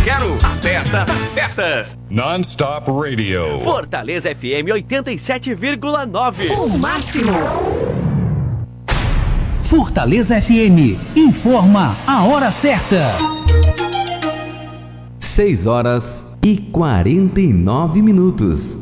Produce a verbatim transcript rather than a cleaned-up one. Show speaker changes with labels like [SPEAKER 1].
[SPEAKER 1] quero a festa das festas.
[SPEAKER 2] Non-Stop Radio.
[SPEAKER 1] Fortaleza F M oitenta e sete vírgula nove.
[SPEAKER 3] O máximo. Fortaleza F M informa a hora certa.
[SPEAKER 4] seis horas e quarenta e nove minutos.